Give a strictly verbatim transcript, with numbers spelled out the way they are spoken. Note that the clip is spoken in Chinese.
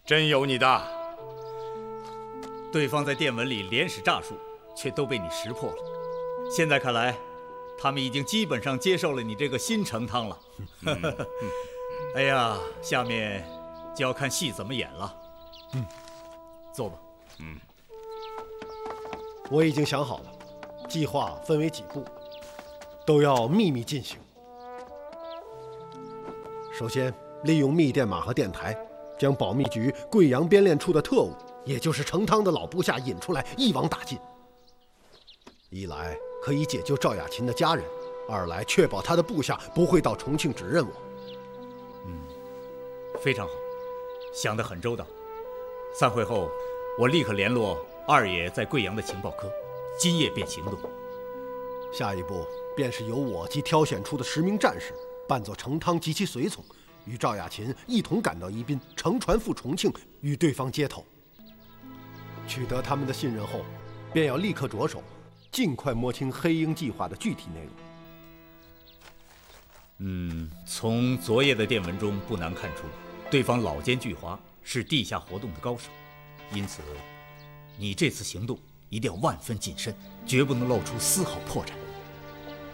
真有你的！ 对方在电文里连使诈术，却都被你识破了。现在看来，他们已经基本上接受了你这个新成汤了。嗯、哎呀，下面就要看戏怎么演了。嗯，坐吧。 嗯， 我已经想好了，计划分为几步，都要秘密进行。首先，利用密电码和电台，将保密局贵阳编练处的特务，也就是成汤的老部下引出来，一网打尽。一来可以解救赵雅琴的家人，二来确保他的部下不会到重庆指认我。 嗯，非常好，想得很周到。散会后，我立刻联络二爷在贵阳的情报科，今夜便行动。 下一步便是由我及挑选出的十名战士，扮作成汤及其随从，与赵雅琴一同赶到宜宾，乘船赴重庆，与对方接头。取得他们的信任后，便要立刻着手，尽快摸清黑鹰计划的具体内容。 嗯，从昨夜的电文中不难看出，对方老奸巨猾，是地下活动的高手。因此，你这次行动一定要万分谨慎，绝不能露出丝毫破绽。